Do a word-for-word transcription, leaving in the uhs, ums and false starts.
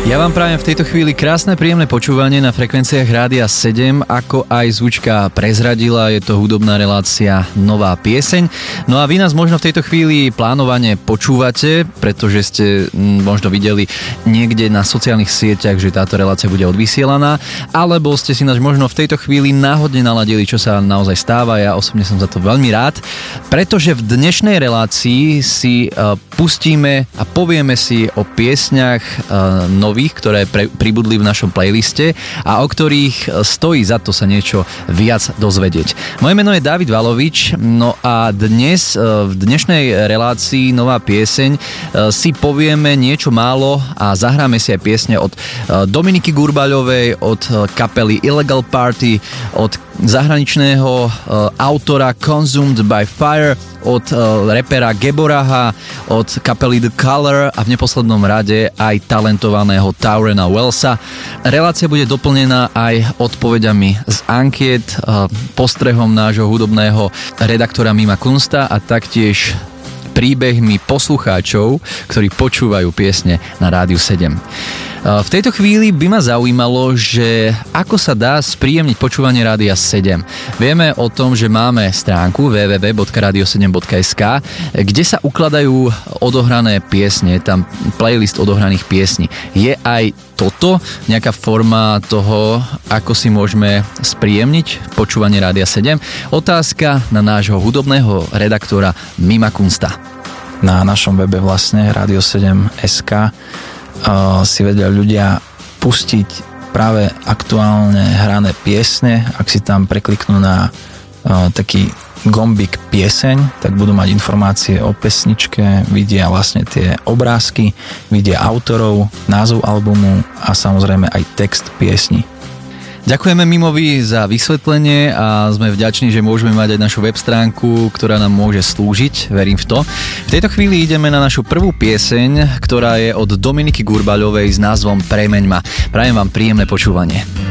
Ja vám prajem v tejto chvíli krásne, príjemné počúvanie na frekvenciách Rádia sedem, ako aj zvučka prezradila, je to hudobná relácia Nová pieseň. No a vy nás možno v tejto chvíli plánovane počúvate, pretože ste možno videli niekde na sociálnych sieťach, že táto relácia bude odvysielaná, alebo ste si nás možno v tejto chvíli náhodne naladili, čo sa naozaj stáva. Ja osobne som za to veľmi rád, pretože v dnešnej relácii si uh, pustíme a povieme si o piesňach uh, nových, ktoré pre, pribudli v našom playliste a o ktorých stojí za to sa niečo viac dozvedieť. Moje meno je Dávid Valovič, no a dnes v dnešnej relácii Nová pieseň si povieme niečo málo a zahráme si aj piesne od Dominiky Gurbaľovej, od kapely Illegal Party, od zahraničného autora Consumed by Fire, od repera Geboraha, od kapely The Color a v neposlednom rade aj talentovaného Taurena Wellsa. Relácia bude doplnená aj odpoveďami z ankiet, postrehom nášho hudobného redaktora Mima Kunsta a taktiež príbehmi poslucháčov, ktorí počúvajú piesne na Rádiu sedem. V tejto chvíli by ma zaujímalo, že ako sa dá spríjemniť počúvanie Rádia sedem. Vieme o tom, že máme stránku w w w bodka radio sedem bodka es ka, kde sa ukladajú odohrané piesne, tam playlist odohraných piesní. Je aj toto nejaká forma toho, ako si môžeme spríjemniť počúvanie Rádia sedem? Otázka na nášho hudobného redaktora Mima Kunsta. Na našom webe vlastne radio sedem bodka es ka Uh, si vedia ľudia pustiť práve aktuálne hrané piesne. Ak si tam prekliknú na uh, taký gombík pieseň, tak budú mať informácie o pesničke, vidia vlastne tie obrázky, vidia autorov, názov albumu a samozrejme aj text piesni. Ďakujeme Mimovi za vysvetlenie a sme vďační, že môžeme mať aj našu web stránku, ktorá nám môže slúžiť, verím v to. V tejto chvíli ideme na našu prvú pieseň, ktorá je od Dominiky Gurbaľovej s názvom Premeň ma. Prajem vám príjemné počúvanie.